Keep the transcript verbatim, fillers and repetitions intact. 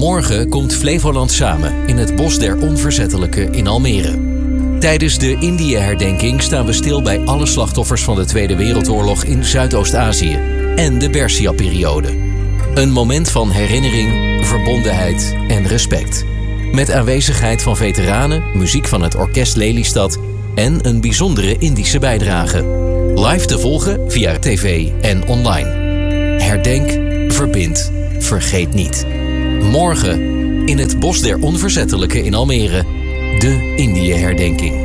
Morgen komt Flevoland samen in het Bos der Onverzettelijken in Almere. Tijdens de Indië-herdenking staan we stil bij alle slachtoffers van de Tweede Wereldoorlog in Zuidoost-Azië en de Persia-periode. Een moment van herinnering, verbondenheid en respect. Met aanwezigheid van veteranen, muziek van het Orkest Lelystad en een bijzondere Indische bijdrage. Live te volgen via tv en online. Herdenk, verbind, vergeet niet. Morgen in het Bos der Onverzettelijken in Almere, de Indië-herdenking.